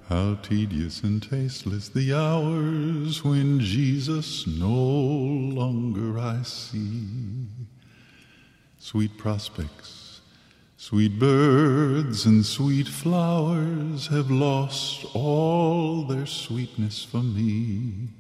How tedious and tasteless the hours when Jesus no longer I see. Sweet prospects, sweet birds, and sweet flowers have lost all their sweetness for me.